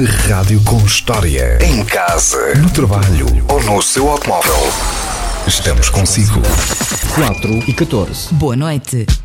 Uma rádio com história. Em casa, no trabalho ou no seu automóvel. Estamos consigo. 4 e 14. Boa noite.